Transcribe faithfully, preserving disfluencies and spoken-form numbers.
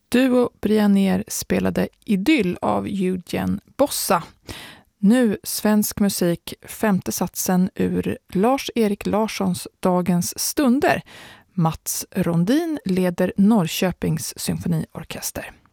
Duo Brianer spelade Idyll av Eugen Bossa. Nu svensk musik, femte satsen ur Lars-Erik Larssons Dagens stunder. Mats Rondin leder Norrköpings symfoniorkester.